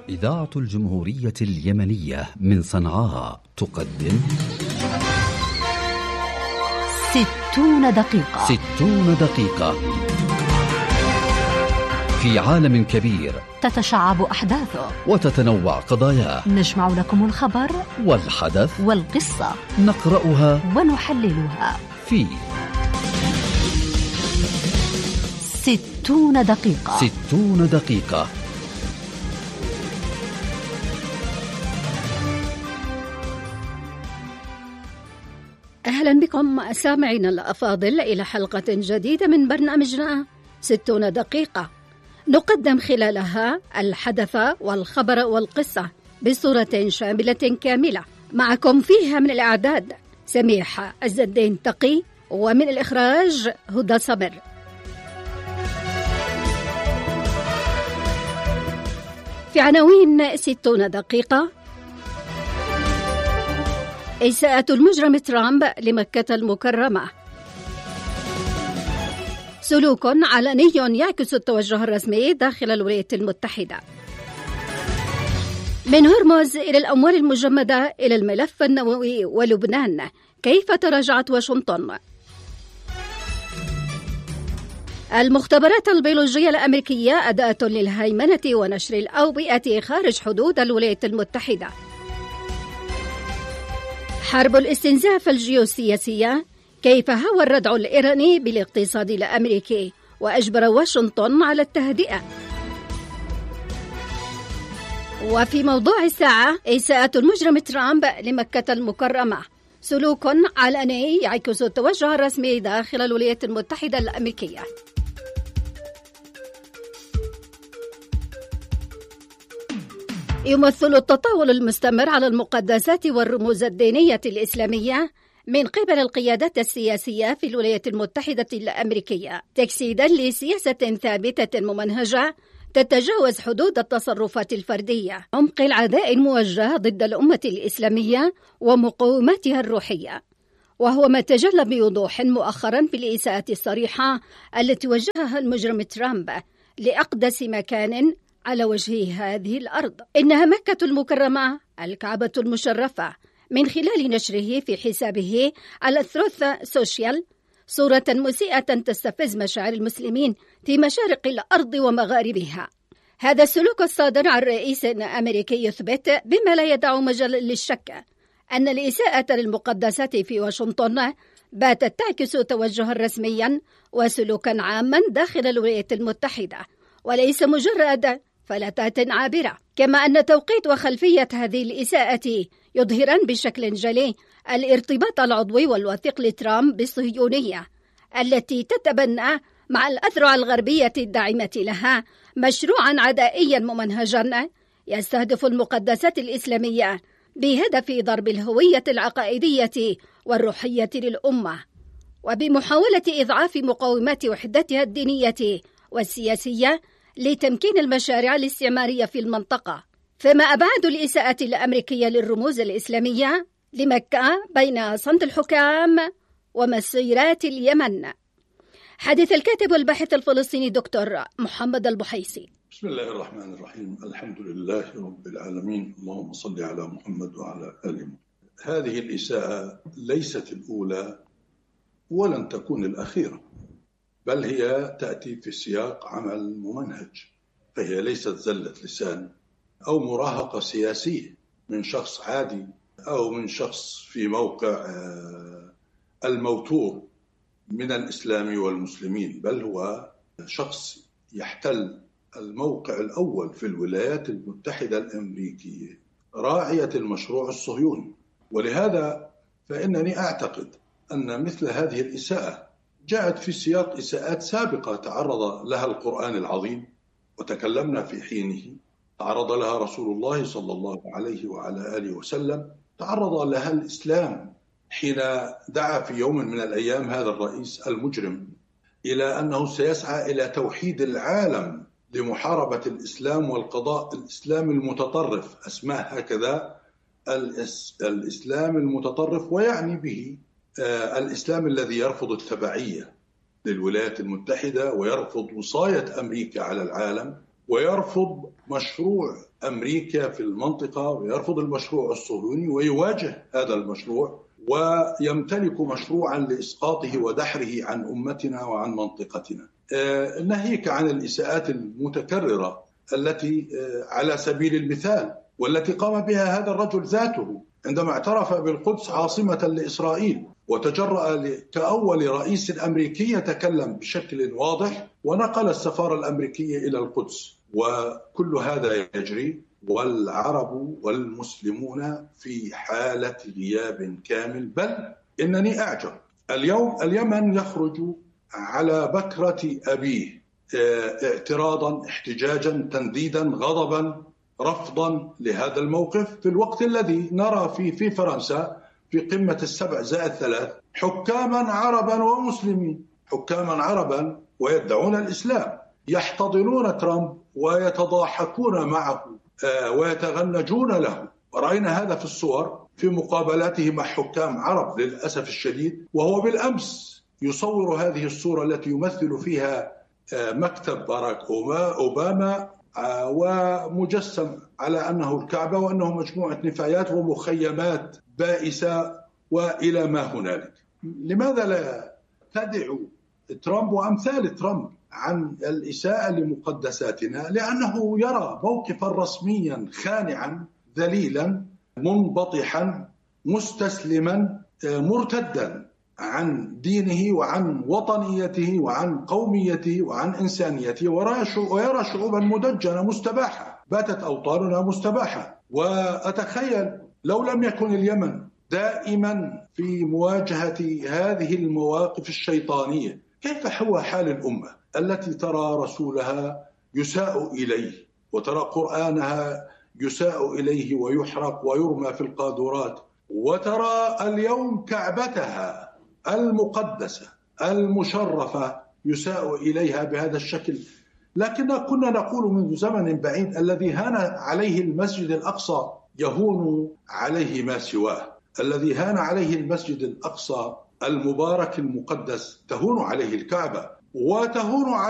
إذاعة الجمهورية اليمنية من صنعاء تقدم 60 دقيقة. 60 دقيقة في عالم كبير تتشعب أحداثه وتتنوع قضاياه. نجمع لكم الخبر والحدث والقصة، نقرأها ونحللها في 60 دقيقة. 60 دقيقة. أهلا بكم سامعينا الأفاضل إلى حلقة جديدة من برنامجنا 60 دقيقة، نقدم خلالها الحدث والخبر والقصة بصورة شاملة كاملة. معكم فيها من الإعداد سميح عز الدين تقي، ومن الإخراج هدى صبر. في عناوين 60 دقيقة: إساءة المجرم ترامب لمكة المكرمة، سلوك علني يعكس التوجه الرسمي داخل الولايات المتحدة، من هرمز إلى الأموال المجمدة إلى الملف النووي ولبنان، كيف تراجعت واشنطن؟ المختبرات البيولوجية الأمريكية أداة للهيمنة ونشر الأوبئة خارج حدود الولايات المتحدة، حرب الاستنزاف الجيوسياسية، كيف هوى الردع الإيراني بالاقتصاد الأمريكي وأجبر واشنطن على التهدئة. وفي موضوع الساعة: إساءة المجرم ترامب لمكة المكرمة، سلوك علني يعكس التوجه الرسمي داخل الولايات المتحدة الأمريكية. يمثل التطاول المستمر على المقدسات والرموز الدينية الإسلامية من قبل القيادات السياسية في الولايات المتحدة الأمريكية تجسيدا لسياسة ثابتة ممنهجة تتجاوز حدود التصرفات الفردية، عمق العداء الموجه ضد الأمة الإسلامية ومقوماتها الروحية، وهو ما تجلى بوضوح مؤخرا في الإساءة الصريحة التي وجهها المجرم ترامب لأقدس مكان على وجه هذه الأرض. إنها مكة المكرمة، الكعبة المشرفة، من خلال نشره في حسابه على الثروث سوشيال صورة مسيئة تستفز مشاعر المسلمين في مشارق الأرض ومغاربها. هذا السلوك الصادر عن رئيس أمريكي يثبت بما لا يدع مجال للشك أن الإساءة للمقدسات في واشنطن باتت تعكس توجها رسميا وسلوكا عاما داخل الولايات المتحدة، وليس مجرد فلتات عابرة. كما أن توقيت وخلفية هذه الإساءة يظهران بشكل جلي الارتباط العضوي والوثيق لترامب بالصهيونية التي تتبنى مع الأذرع الغربية الداعمة لها مشروعا عدائيا ممنهجا يستهدف المقدسات الإسلامية بهدف ضرب الهوية العقائدية والروحية للأمة، وبمحاولة إضعاف مقومات وحدتها الدينية والسياسية لتمكين المشاريع الاستعمارية في المنطقة. فما أبعاد الإساءة الأمريكية للرموز الإسلامية لمكة بين صمت الحكام ومسيرات اليمن؟ حديث الكاتب والباحث الفلسطيني دكتور محمد البحيسي. بسم الله الرحمن الرحيم، الحمد لله رب العالمين، اللهم صل على محمد وعلى آله. هذه الإساءة ليست الأولى ولن تكون الأخيرة، بل هي تأتي في سياق عمل ممنهج، فهي ليست زلة لسان أو مراهقة سياسية من شخص عادي أو من شخص في موقع الموتور من الإسلام والمسلمين، بل هو شخص يحتل الموقع الأول في الولايات المتحدة الأمريكية راعية المشروع الصهيوني. ولهذا فإنني أعتقد أن مثل هذه الإساءة جاءت في سياق إساءات سابقة تعرض لها القرآن العظيم وتكلمنا في حينه، تعرض لها رسول الله صلى الله عليه وعلى آله وسلم، تعرض لها الإسلام حين دعا في يوم من الأيام هذا الرئيس المجرم إلى أنه سيسعى إلى توحيد العالم لمحاربة الإسلام والقضاء الإسلام المتطرف، أسماه هكذا الإسلام المتطرف، ويعني به الإسلام الذي يرفض التبعية للولايات المتحدة ويرفض وصاية أمريكا على العالم ويرفض مشروع أمريكا في المنطقة ويرفض المشروع الصهيوني ويواجه هذا المشروع ويمتلك مشروعا لإسقاطه ودحره عن أمتنا وعن منطقتنا. ناهيك عن الإساءات المتكررة التي على سبيل المثال والتي قام بها هذا الرجل ذاته عندما اعترف بالقدس عاصمة لإسرائيل وتجرأ كأول رئيس أمريكي يتكلم بشكل واضح ونقل السفارة الأمريكية إلى القدس. وكل هذا يجري والعرب والمسلمون في حالة غياب كامل. بل إنني أعجب اليوم اليمن يخرج على بكرة أبيه اعتراضا احتجاجا تنديدا غضبا رفضا لهذا الموقف في الوقت الذي نرى فيه في فرنسا في قمة 7+3 حكاما عربا ومسلمين، حكاما عربا ويدعون الإسلام يحتضنون ترامب ويتضاحكون معه ويتغنجون له. ورأينا هذا في الصور في مقابلاته مع حكام عرب للأسف الشديد، وهو بالأمس يصور هذه الصورة التي يمثل فيها مكتب باراك أوباما ومجسم على أنه الكعبة وأنه مجموعة نفايات ومخيمات بائسة وإلى ما هنالك. لماذا لا تدعو ترامب وأمثال ترامب عن الإساءة لمقدساتنا؟ لأنه يرى موقفا رسميا خانعا ذليلا منبطحا مستسلما مرتدا عن دينه وعن وطنيته وعن قوميته وعن إنسانيته، ويرى شعوبا مدجنة مستباحة، باتت أوطاننا مستباحة. وأتخيل لو لم يكن اليمن دائما في مواجهة هذه المواقف الشيطانية، كيف هو حال الأمة التي ترى رسولها يساء إليه وترى قرآنها يساء إليه ويحرق ويرمى في القاذورات، وترى اليوم كعبتها المقدسة المشرفة يساء إليها بهذا الشكل. لكن كنا نقول منذ زمن بعيد الذي هان عليه المسجد الأقصى يهون عليه ما سواه، الذي هان عليه المسجد الأقصى المبارك المقدس تهون عليه الكعبة وتهون